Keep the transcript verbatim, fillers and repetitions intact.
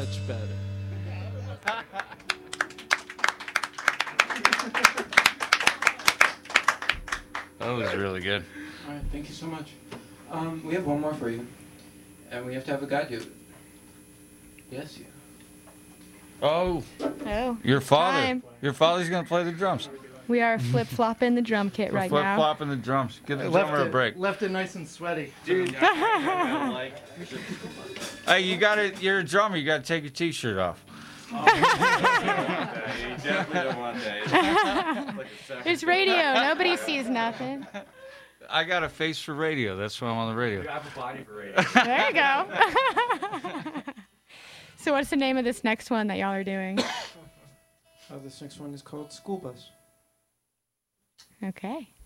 much better. That was really good. All right, thank you so much. Um, we have one more for you, and we have to have a guy do it. Yes, you. Oh, Oh. your father. Time. Your father's gonna play the drums. We are flip flopping the drum kit We're right flip now. flopping the drums. Give the Left drummer a it, break. left it nice and sweaty. Dude. Hey, you got to You're a drummer. You got to take your t-shirt off. Oh, you definitely don't want that. Like a It's radio. Nobody sees nothing. I got a face for radio. That's why I'm on the radio. I have a body for radio. There you go. So what's the name of this next one that y'all are doing? Uh, this next one is called School Bus. Okay.